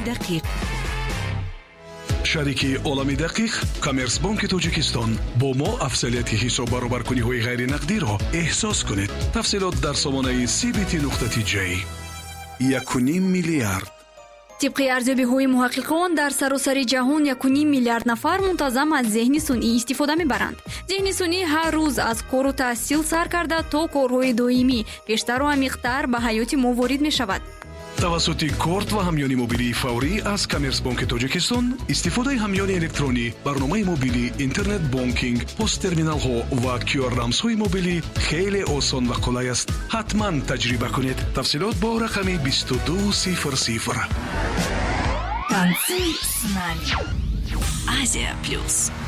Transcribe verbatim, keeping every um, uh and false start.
دقیق. шарики олами дақиқ Коммерсбанки Тоҷикистон бо мо афзалияти ҳисоб баробаркуниҳои ғайринақдиро эҳсос кунед. тафсилот дар сомонаи си би ти нуқта ти ҷей. якуним миллиард. طبق ارزیابی‌های محققان در سراسر جهان یک و نیم میلیارد نفر منتظم از ذهن صنعی استفاده می‌برند. ذهن صنعی هر روز از کار و تحصیل سر کرده تا کارهای دائمی بیشتر و عمیق‌تر به حیات ما وارد می‌شود. توسط کارت و همیانی موبیلی فوری از کامرسبانک تاجیکستان استفاده همیانی الکترونی، برنامه موبیلی، اینترنت بانکینگ، پست ترمینال ها و کیو آر رمز های موبیلی خیلی آسان و قلای است. حتما تجربه کنید. تفصیلات با رقم بیست و دو صفر صفر. Танцы с нами. Азия плюс.